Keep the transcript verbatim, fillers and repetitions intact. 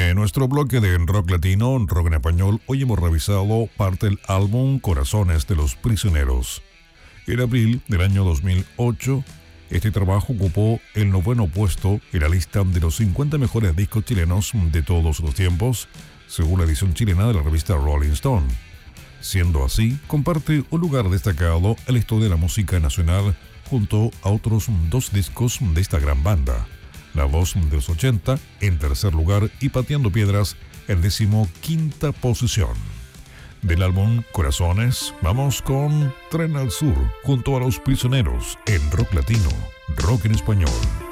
En nuestro bloque de rock latino, rock en español, hoy hemos revisado parte del álbum Corazones de los Prisioneros. En abril del año dos mil ocho, este trabajo ocupó el noveno puesto en la lista de los cincuenta mejores discos chilenos de todos los tiempos, según la edición chilena de la revista Rolling Stone. Siendo así, comparte un lugar destacado en la historia de la música nacional junto a otros dos discos de esta gran banda. La voz de los ochenta en tercer lugar y Pateando Piedras en décimo quinta posición. Del álbum Corazones, vamos con Tren al Sur junto a Los Prisioneros en rock latino, rock en español.